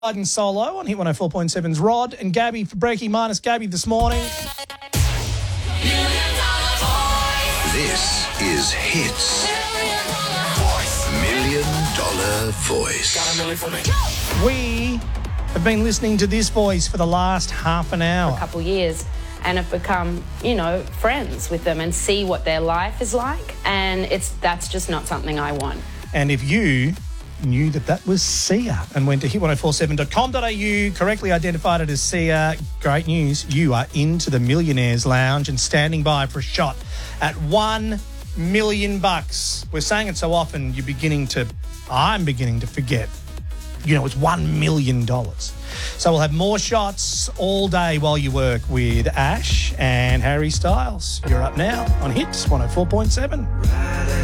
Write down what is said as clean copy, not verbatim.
Riding solo on Hit 104.7's Rod and Gabby for Breaky minus Gabby this morning. This is Hits $1 Million Voice. We have been listening to this voice for the last half an hour. A couple years and have become, friends with them and see what their life is like. And that's just not something I want. And if you knew that was Sia and went to hit1047.com.au, correctly identified it as Sia, great news. You are into the Millionaires Lounge and standing by for a shot at $1 million. We're saying it so often, I'm beginning to forget. It's $1 million. So we'll have more shots all day while you work with Ash and Harry Styles. You're up now on Hits 104.7.